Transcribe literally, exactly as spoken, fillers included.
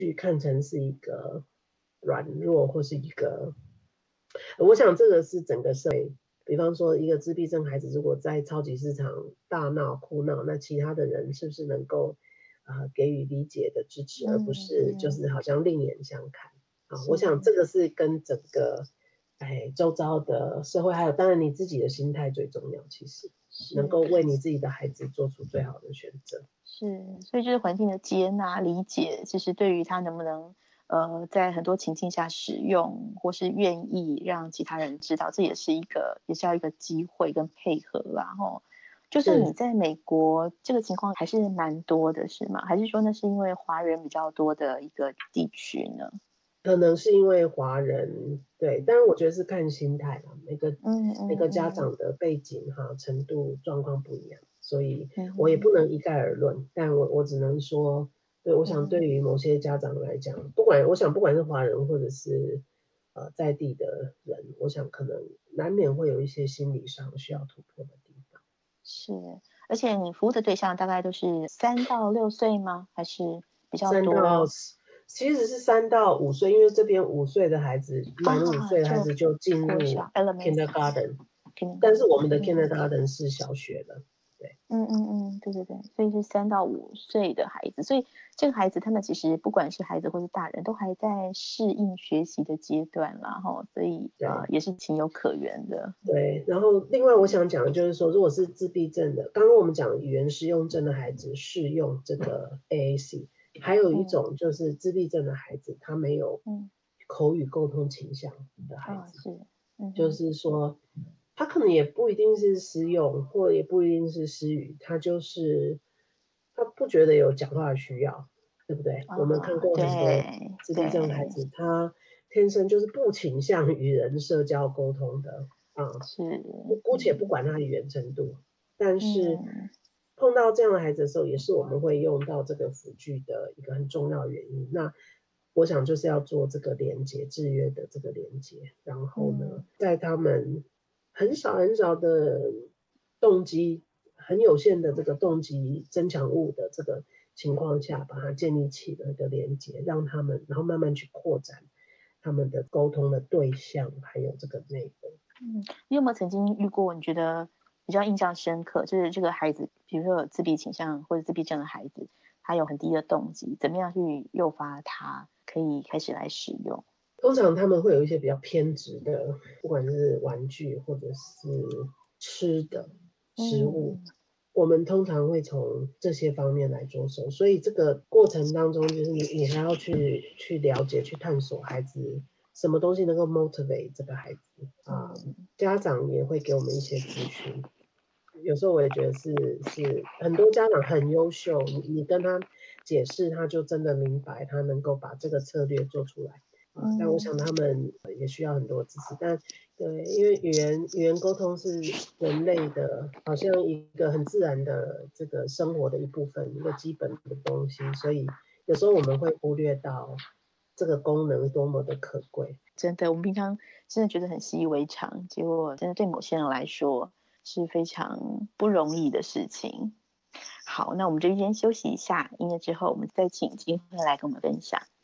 去看成是一个软弱或是一个，我想这个是整个社会，比方说一个自闭症孩子如果在超级市场大闹哭闹，那其他的人是不是能够、呃、给予理解的支持，而不是就是好像另眼相看、啊、我想这个是跟整个哎周遭的社会，还有当然你自己的心态最重要，其实能够为你自己的孩子做出最好的选择。 是，所以就是环境的接纳理解，其实对于他能不能呃在很多情境下使用，或是愿意让其他人知道，这也是一个也是要一个机会跟配合啦齁。就是你在美国这个情况还是蛮多的是吗？还是说那是因为华人比较多的一个地区呢？ 可能是因为华人，对，但是我觉得是看心态啦，每个嗯嗯每个家长的背景哈程度状况不一样，所以我也不能一概而论，但我我只能说，对，我想对于某些家长来讲，不管我想不管是华人或者是呃在地的人，我想可能难免会有一些心理上需要突破的地方。 是，而且你服务的对象大概都是三到六岁吗？还是比较三到多？ 其实是三到五岁，因为这边五岁的孩子，满五岁的孩子就进入 kindergarten，、 啊、 但是我们的 kindergarten 是小学了，对。 嗯嗯嗯，对对对，所以是三到五岁的孩子，所以这个孩子他们其实不管是孩子或是大人，都还在适应学习的阶段啦，齁，所以呃也是情有可原的。 对，然后另外我想讲的就是说，如果是自闭症的，刚刚我们讲语言适用症的孩子适用这个 A A C， 还有一种就是自闭症的孩子，他没有口语沟通倾向的孩子， 嗯是嗯、 就是说他可能也不一定是失用，或也不一定是失语，他就是他不觉得有讲话的需要，对不对？哦、我们看过很多自闭症孩子，他天生就是不倾向与人社交沟通的啊，是姑且不管他语言程度，但是碰到这样的孩子的时候，也是我们会用到这个辅具的一个很重要的原因。那我想就是要做这个连接，制约的这个连接，然后呢，在他们很少很少的动机，很有限的这个动机增强物的这个情况下，把它建立起了一个连接，让他们然后慢慢去扩展他们的沟通的对象，还有这个内容。 嗯，你有没有曾经遇过你觉得比较印象深刻，就是这个孩子，比如说有自闭倾向或者自闭症的孩子，他有很低的动机，怎么样去诱发他可以开始来使用？ 通常他们会有一些比较偏执的，不管是玩具或者是吃的食物，嗯、我们通常会从这些方面来着手。所以这个过程当中，就是你你还要去去了解、去探索孩子什么东西能够 motivate 这个孩子啊、嗯。家长也会给我们一些咨询，有时候我也觉得是是很多家长很优秀，你你跟他解释，他就真的明白，他能够把这个策略做出来。啊、但我想他们也需要很多支持，但对，因为语言语言沟通是人类的，好像一个很自然的这个生活的一部分，一个基本的东西，所以有时候我们会忽略到这个功能多么的可贵。 真的，我们平常真的觉得很习以为常，结果真的对某些人来说是非常不容易的事情。好，那我们这边休息一下，音乐之后我们再请金慧来跟我们分享。